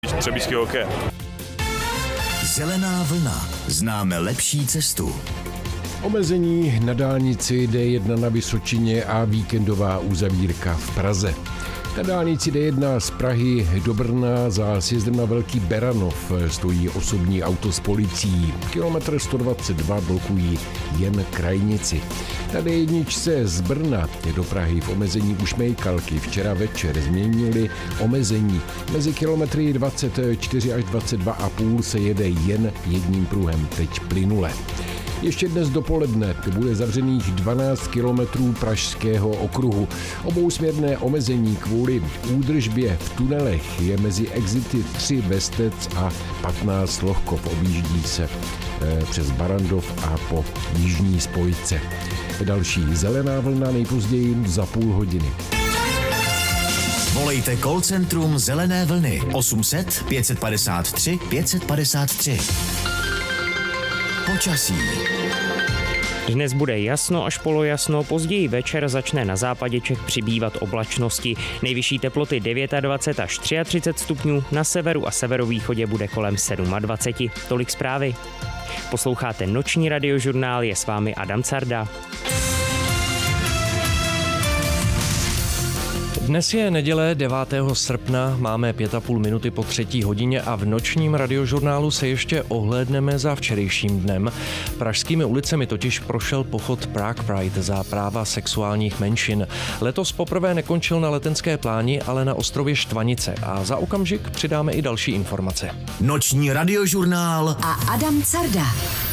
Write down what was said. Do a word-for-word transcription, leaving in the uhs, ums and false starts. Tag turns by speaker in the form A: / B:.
A: Třebíčský hokej.
B: Zelená vlna. Známe lepší cestu.
C: Omezení na dálnici D jedna na Vysočině a víkendová uzavírka v Praze. Na dálnici D jedna z Prahy do Brna za sjezdem na Velký Beranov stojí osobní auto s policií. Kilometr sto dvacet dva blokují jen krajnici. Na D jedna z Brna do Prahy v omezení u Šmejkalky včera večer změnili omezení. Mezi kilometry dvacet čtyři až dvacet dva a půl se jede jen jedním pruhem, teď plynule. Ještě dnes dopoledne bude zavřených dvanáct kilometrů pražského okruhu. Obousměrné omezení kvůli údržbě v tunelech je mezi exity tři Bestec a patnáct Lohkov. Objíždí se přes Barandov a po jižní spojce. Další zelená vlna nejpozději za půl hodiny.
B: Volejte call centrum Zelené vlny osm set pět padesát tři pět padesát tři. Počasí.
D: Dnes bude jasno až polojasno, později večer začne na západě Čech přibývat oblačnosti. Nejvyšší teploty dvacet devět až třicet tři stupňů, na severu a severovýchodě bude kolem dvacet sedm. Tolik zprávy. Posloucháte Noční radiožurnál, je s vámi Adam Carda.
E: Dnes je neděle devátého srpna, máme pět a půl minuty po třetí hodině a v nočním radiožurnálu se ještě ohlédneme za včerejším dnem. Pražskými ulicemi totiž prošel pochod Prague Pride za práva sexuálních menšin. Letos poprvé nekončil na Letenské pláni, ale na ostrově Štvanice a za okamžik přidáme i další informace.
B: Noční radiožurnál
F: a Adam Carda.